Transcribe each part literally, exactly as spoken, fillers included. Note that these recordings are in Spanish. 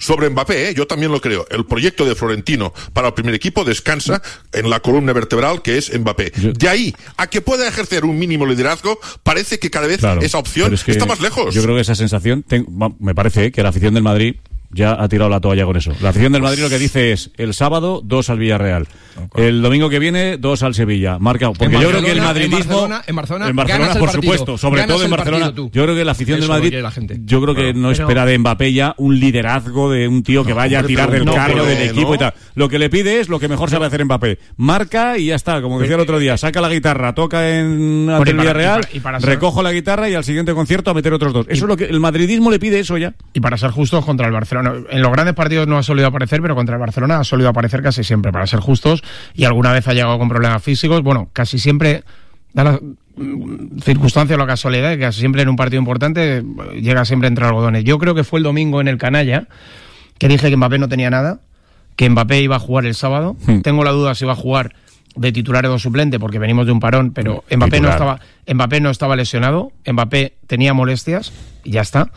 Sobre Mbappé, ¿eh? Yo también lo creo. El proyecto de Florentino para el primer equipo descansa en la columna vertebral que es Mbappé. De ahí a que pueda ejercer un mínimo liderazgo, parece que cada vez claro, esa opción es que está más lejos. Yo creo que esa sensación, tengo, me parece ¿eh? que la afición del Madrid ya ha tirado la toalla con eso. La afición del Madrid lo que dice es el sábado dos al Villarreal, el domingo que viene dos al Sevilla, marcado, porque yo creo que el madridismo en Barcelona, en Barcelona, en Barcelona por supuesto, sobre todo en Barcelona, yo creo que la afición eso del Madrid, yo creo que bueno, no pero... espera de Mbappé ya un liderazgo de un tío que no, vaya hombre, a tirar del no, carro del equipo no. y tal. Lo que le pide es lo que mejor sabe hacer Mbappé, marca y ya está, como decía el otro día, saca la guitarra, toca en ante el Villarreal, y para, y para ser... recojo la guitarra y al siguiente concierto a meter otros dos. Eso y... es lo que el madridismo le pide, eso ya. Y para ser justos contra el Barcelona, en los grandes partidos no ha solido aparecer, pero contra el Barcelona ha solido aparecer casi siempre, para ser justos, y alguna vez ha llegado con problemas físicos. Bueno, casi siempre da la circunstancia o la casualidad, que casi siempre en un partido importante llega siempre entre algodones. Yo creo que fue el domingo en el Canalla que dije que Mbappé no tenía nada, que Mbappé iba a jugar el sábado. Hmm. Tengo la duda si va a jugar de titular o suplente, porque venimos de un parón, pero Mbappé titular. no estaba Mbappé no estaba lesionado, Mbappé tenía molestias y ya está.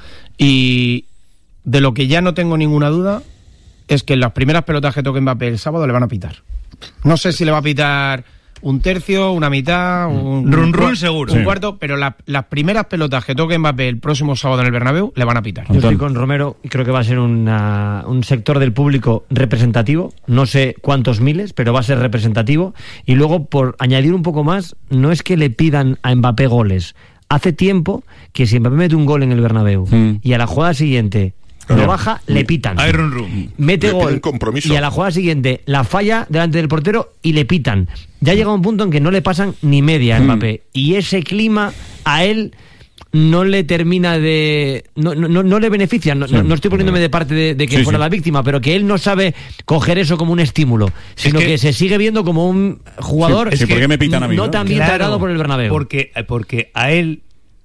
Y de lo que ya no tengo ninguna duda es que en las primeras pelotas que toque Mbappé el sábado le van a pitar. No sé si le va a pitar un tercio, una mitad, un run run un, seguro, un sí. cuarto, pero la, las primeras pelotas que toque Mbappé el próximo sábado en el Bernabéu le van a pitar. Yo estoy con Romero y creo que va a ser una, un sector del público representativo, no sé cuántos miles, pero va a ser representativo. Y luego, por añadir un poco más, no es que le pidan a Mbappé goles. Hace tiempo que si Mbappé mete un gol en el Bernabéu mm. y a la jugada siguiente lo baja, le pitan. Hay run run. Mete le gol y a la jugada siguiente la falla delante del portero y le pitan. Ya llega un punto en que no le pasan ni media a Mbappé. Mm. Y ese clima a él no le termina de... No, no, no le beneficia. No, sí. no, no estoy poniéndome de parte de, de que sí, fuera sí. la víctima, pero que él no sabe coger eso como un estímulo, sino es que, que se sigue viendo como un jugador sí, es que, ¿por qué me pitan a mí, no, no? tan bien claro, tratado por el Bernabéu. Porque, porque a él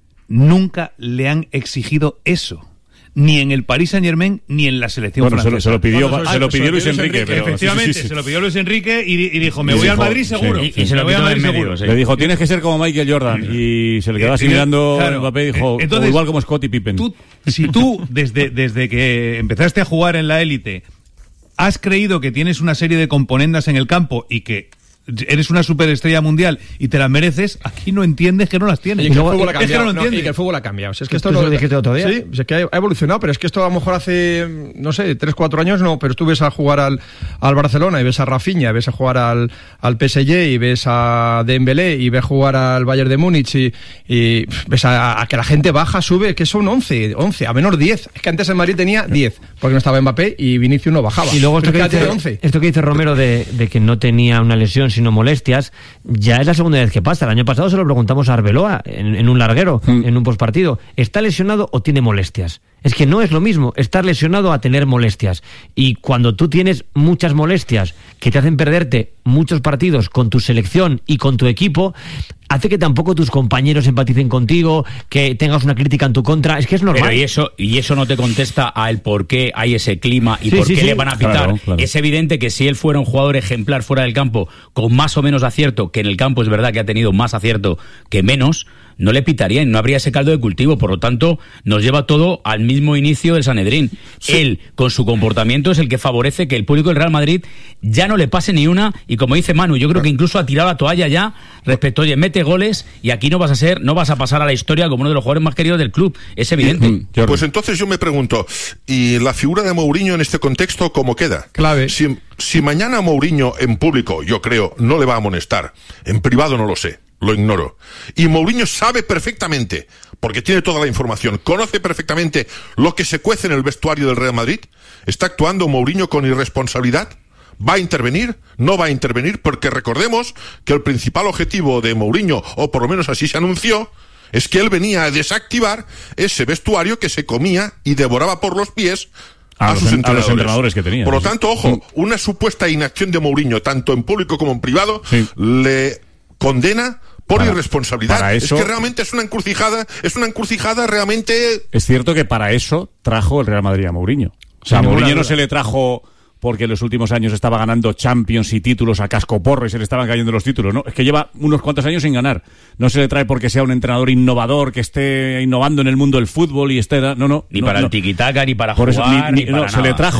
nunca le han exigido eso. Ni en el Paris Saint-Germain ni en la selección bueno, francesa. Se lo, se lo pidió, bueno, se lo pidió Luis Enrique. Enrique pero, efectivamente, sí, sí, sí. se lo pidió Luis Enrique y, y dijo, me y voy dijo, al Madrid seguro. Sí, y, y se lo voy al Madrid medio, seguro. Sí. Le dijo, tienes que ser como Michael Jordan. Y se le quedó así y, mirando claro, Mbappé y dijo, entonces, igual como Scottie Pippen. Tú, si tú, desde, desde que empezaste a jugar en la élite, has creído que tienes una serie de componendas en el campo y que eres una superestrella mundial y te las mereces, aquí no entiendes que no las tienes. Y que el fútbol ha cambiado. Es que no lo entiendes. No, y que el fútbol ha cambiado. Si es que esto esto lo dijiste otro día. Sí, es que ha evolucionado, pero es que esto a lo mejor hace, no sé, tres, cuatro años no, pero tú ves a jugar al, al Barcelona y ves a Rafinha, ves a jugar al, al P S G y ves a Dembélé y ves jugar al Bayern de Múnich y, y ves a, a que la gente baja, sube, que son once, once, a menos diez. Es que antes en Madrid tenía diez, porque no estaba Mbappé y Vinicius no bajaba. Y luego esto, que dice, once. esto que dice Romero de, de que no tenía una lesión sino molestias, ya es la segunda vez que pasa. El año pasado se lo preguntamos a Arbeloa en, en un larguero, mm. en un postpartido. ¿Está lesionado o tiene molestias? Es que no es lo mismo estar lesionado a tener molestias. Y cuando tú tienes muchas molestias que te hacen perderte muchos partidos con tu selección y con tu equipo, hace que tampoco tus compañeros empaticen contigo, que tengas una crítica en tu contra. Es que es normal. Pero y eso, y eso no te contesta a el por qué hay ese clima y sí, por sí, qué sí. le van a pitar. Claro, claro. Es evidente que si él fuera un jugador ejemplar fuera del campo, con más o menos acierto, que en el campo es verdad que ha tenido más acierto que menos, no le pitarían, no habría ese caldo de cultivo. Por lo tanto, nos lleva todo al mismo inicio del Sanedrín. Sí. Él, con su comportamiento, es el que favorece que el público del Real Madrid ya no le pase ni una, y como dice Manu, yo creo que incluso ha tirado la toalla ya respecto, oye, mete goles y aquí no vas a ser, no vas a pasar a la historia como uno de los jugadores más queridos del club. Es evidente. Pues entonces yo me pregunto, ¿y la figura de Mourinho en este contexto cómo queda? Clave. Si, si mañana Mourinho en público, yo creo, no le va a amonestar, en privado no lo sé, lo ignoro. Y Mourinho sabe perfectamente, porque tiene toda la información, conoce perfectamente lo que se cuece en el vestuario del Real Madrid. ¿Está actuando Mourinho con irresponsabilidad? ¿Va a intervenir? ¿No va a intervenir? Porque recordemos que el principal objetivo de Mourinho, o por lo menos así se anunció, es que él venía a desactivar ese vestuario que se comía y devoraba por los pies a, a, sus los, entrenadores. a los entrenadores que tenía. Por lo tanto, ojo, una supuesta inacción de Mourinho, tanto en público como en privado, sí. le condena por para, irresponsabilidad. Para eso, es que realmente es una encrucijada, es una encrucijada realmente... Es cierto que para eso trajo el Real Madrid a Mourinho. O sea, a Mourinho no se le trajo porque en los últimos años estaba ganando Champions y títulos a cascoporro y se le estaban cayendo los títulos, ¿no? Es que lleva unos cuantos años sin ganar. No se le trae porque sea un entrenador innovador, que esté innovando en el mundo del fútbol y esté... No, no. Ni no, para no. el tiquitaca, ni para Por jugar, eso, ni, ni, ni no, para se nada. le trajo